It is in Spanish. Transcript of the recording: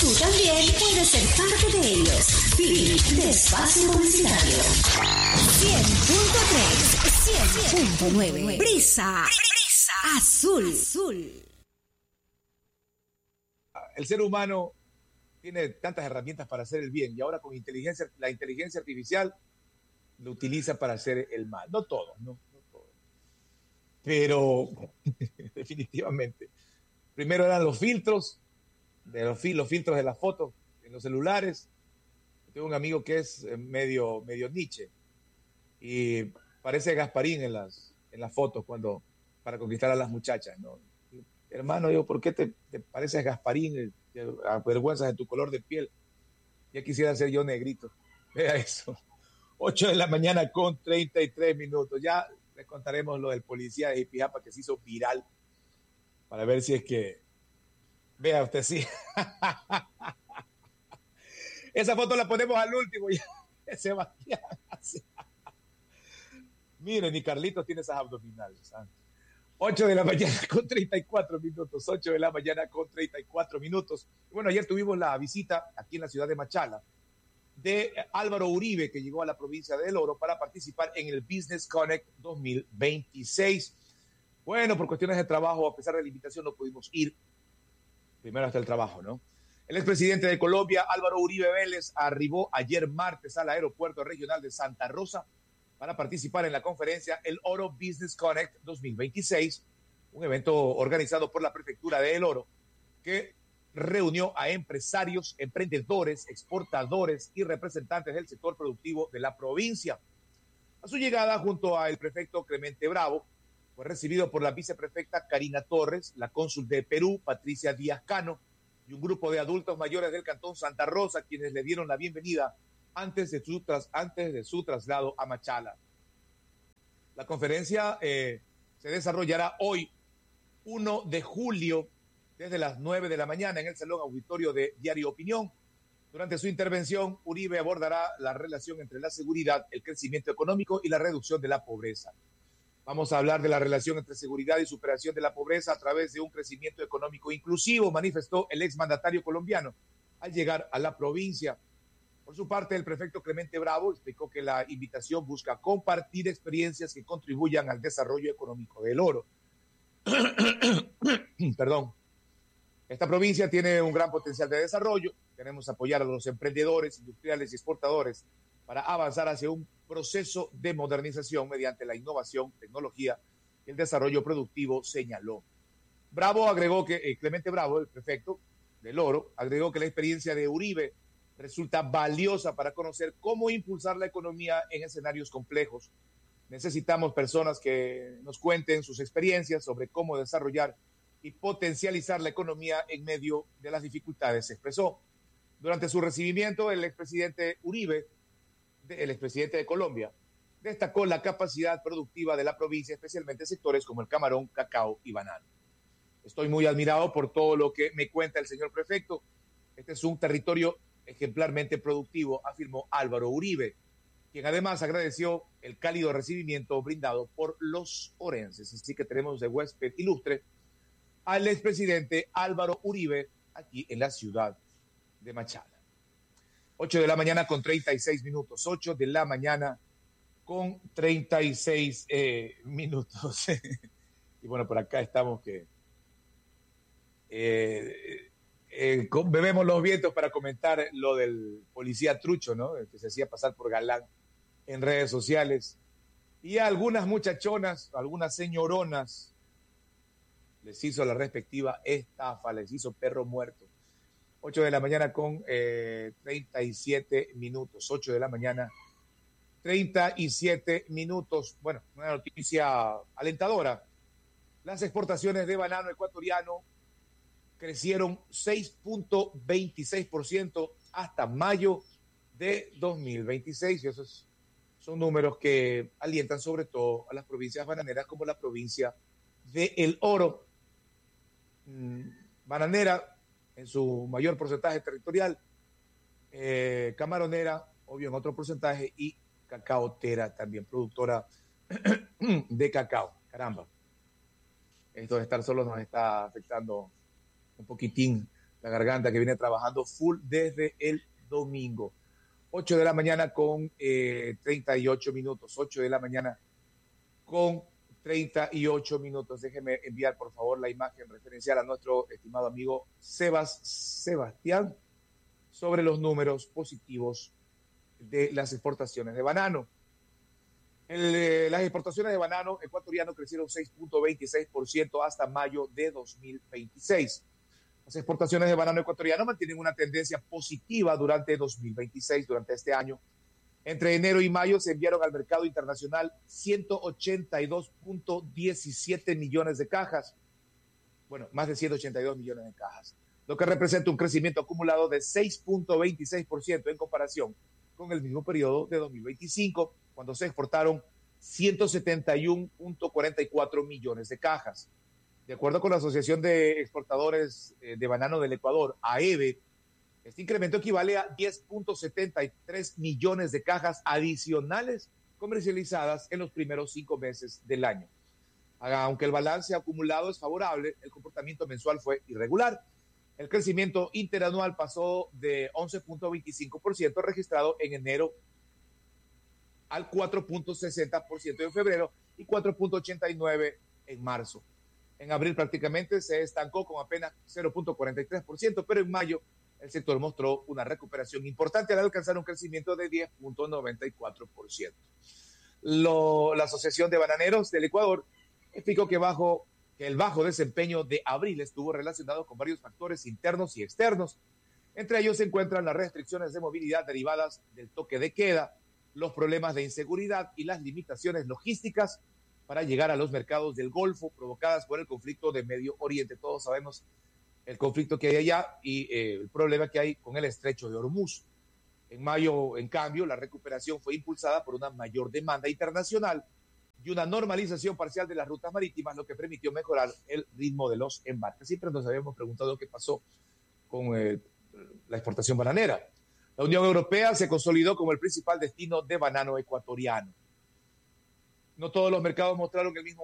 Tú también puedes ser parte de ellos. Philip de Espacio Publicitario. 100.3, 100.9. Brisa Azul. El ser humano tiene tantas herramientas para hacer el bien y ahora con la inteligencia artificial lo utiliza para hacer el mal. No todo, no todo. Pero definitivamente. Primero eran los filtros, los filtros de las fotos en los celulares. Tengo un amigo que es medio Nietzsche y parece Gasparín en las fotos para conquistar a las muchachas, ¿no? Hermano, digo, ¿por qué te pareces Gasparín? Te avergüenzas de tu color de piel. Ya quisiera ser yo negrito. Vea eso. 8 de la mañana con 33 minutos. Ya les contaremos lo del policía de Jipijapa que se hizo viral para ver si es que... Vea usted, sí. Esa foto la ponemos al último. Ya. Sebastián. Miren, ni Carlitos tiene esas abdominales. 8 de la mañana con 34 minutos. 8 de la mañana con 34 minutos. Bueno, ayer tuvimos la visita aquí en la ciudad de Machala de Álvaro Uribe, que llegó a la provincia de El Oro para participar en el Business Connect 2026. Bueno, por cuestiones de trabajo, a pesar de la invitación, no pudimos ir primero hasta el trabajo, ¿no? El expresidente de Colombia, Álvaro Uribe Vélez, arribó ayer martes al aeropuerto regional de Santa Rosa para participar en la conferencia El Oro Business Connect 2026, un evento organizado por la prefectura de El Oro que reunió a empresarios, emprendedores, exportadores y representantes del sector productivo de la provincia. A su llegada, junto al prefecto Clemente Bravo, fue recibido por la viceprefecta Karina Torres, la cónsul de Perú, Patricia Díaz Cano, y un grupo de adultos mayores del Cantón Santa Rosa, quienes le dieron la bienvenida antes de su traslado a Machala. La conferencia se desarrollará hoy, 1 de julio, desde las 9 de la mañana en el Salón Auditorio de Diario Opinión. Durante su intervención, Uribe abordará la relación entre la seguridad, el crecimiento económico y la reducción de la pobreza. Vamos a hablar de la relación entre seguridad y superación de la pobreza a través de un crecimiento económico inclusivo, manifestó el exmandatario colombiano al llegar a la provincia. Por su parte, el prefecto Clemente Bravo explicó que la invitación busca compartir experiencias que contribuyan al desarrollo económico del Oro. Perdón. Esta provincia tiene un gran potencial de desarrollo. Queremos apoyar a los emprendedores, industriales y exportadores para avanzar hacia un proceso de modernización mediante la innovación, tecnología y el desarrollo productivo, señaló. Bravo agregó que Clemente Bravo, el prefecto del Oro, agregó que la experiencia de Uribe resulta valiosa para conocer cómo impulsar la economía en escenarios complejos. Necesitamos personas que nos cuenten sus experiencias sobre cómo desarrollar y potencializar la economía en medio de las dificultades, se expresó. Durante su recibimiento, el expresidente Uribe, el expresidente de Colombia, destacó la capacidad productiva de la provincia, especialmente sectores como el camarón, cacao y banano. Estoy muy admirado por todo lo que me cuenta el señor prefecto. Este es un territorio ejemplarmente productivo, afirmó Álvaro Uribe, quien además agradeció el cálido recibimiento brindado por los orenses. Así que tenemos de huésped ilustre al expresidente Álvaro Uribe aquí en la ciudad de Machala. 8 de la mañana con 36 minutos. 8 de la mañana con 36 minutos. Y bueno, por acá estamos que bebemos los vientos para comentar lo del policía trucho, ¿no? El que se hacía pasar por galán en redes sociales. Y a algunas muchachonas, algunas señoronas, les hizo la respectiva estafa, les hizo perro muerto. 8 de la mañana con 37 minutos. 8 de la mañana, 37 minutos. Bueno, una noticia alentadora. Las exportaciones de banano ecuatoriano crecieron 6.26% hasta mayo de 2026. Y esos son números que alientan sobre todo a las provincias bananeras como la provincia de El Oro. Bananera en su mayor porcentaje territorial, camaronera, obvio en otro porcentaje, y cacaotera también, productora de cacao. Caramba, esto de estar solo nos está afectando un poquitín la garganta que viene trabajando full desde el domingo. 8 de la mañana con 38 minutos. 8 de la mañana con 38 minutos. Déjeme enviar, por favor, la imagen referencial a nuestro estimado amigo Sebastián sobre los números positivos de las exportaciones de banano. Las exportaciones de banano ecuatoriano crecieron 6.26% hasta mayo de 2026. Las exportaciones de banano ecuatoriano mantienen una tendencia positiva durante 2026, durante este año. Entre enero y mayo se enviaron al mercado internacional 182.17 millones de cajas. Bueno, más de 182 millones de cajas, lo que representa un crecimiento acumulado de 6.26% en comparación con el mismo periodo de 2025, cuando se exportaron 171.44 millones de cajas. De acuerdo con la Asociación de Exportadores de Banano del Ecuador, AEBE, este incremento equivale a 10.73 millones de cajas adicionales comercializadas en los primeros 5 meses del año. Aunque el balance acumulado es favorable, el comportamiento mensual fue irregular. El crecimiento interanual pasó de 11.25% registrado en enero al 4.60% en febrero y 4.89% en marzo. En abril prácticamente se estancó con apenas 0.43%, pero en mayo el sector mostró una recuperación importante al alcanzar un crecimiento de 10.94%. La Asociación de Bananeros del Ecuador explicó que el bajo desempeño de abril estuvo relacionado con varios factores internos y externos. Entre ellos se encuentran las restricciones de movilidad derivadas del toque de queda, los problemas de inseguridad y las limitaciones logísticas para llegar a los mercados del Golfo provocadas por el conflicto de Medio Oriente. Todos sabemos el conflicto que hay allá y el problema que hay con el estrecho de Hormuz. En mayo, en cambio, la recuperación fue impulsada por una mayor demanda internacional y una normalización parcial de las rutas marítimas, lo que permitió mejorar el ritmo de los embarques. Siempre nos habíamos preguntado qué pasó con la exportación bananera. La Unión Europea se consolidó como el principal destino de banano ecuatoriano. No todos los mercados mostraron el mismo